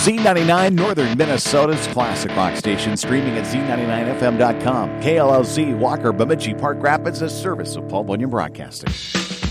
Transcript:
Z99, Northern Minnesota's classic rock station, streaming at Z99FM.com. KLLZ, Walker, Bemidji, Park Rapids, a service of Paul Bunyan Broadcasting.